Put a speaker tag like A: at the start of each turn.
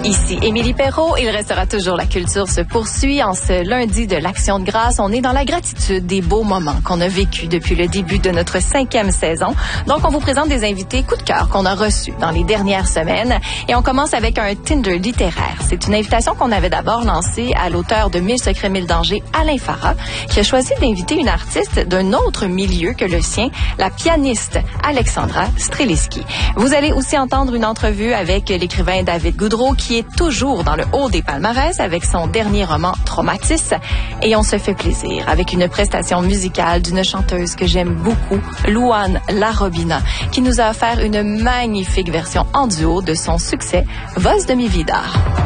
A: Ici Émilie Perrault, il restera toujours La Culture se poursuit. En ce lundi de l'Action de grâce, on est dans la gratitude des beaux moments qu'on a vécus depuis le début de notre 5e saison. Donc, on vous présente des invités coup de cœur qu'on a reçus dans les dernières semaines. Et on commence avec un Tinder littéraire. C'est une invitation qu'on avait d'abord lancée à l'auteur de 1000 secrets, 1000 dangers, Alain Farah, qui a choisi d'inviter une artiste d'un autre milieu que le sien, la pianiste Alexandra Streliski. Vous allez aussi entendre une entrevue avec l'écrivain David Goudreau, qui est toujours dans le haut des palmarès avec son dernier roman Traumatis. Et on se fait plaisir avec une prestation musicale d'une chanteuse que j'aime beaucoup, Louane Larobina, qui nous a offert une magnifique version en duo de son succès Voz de mi vida.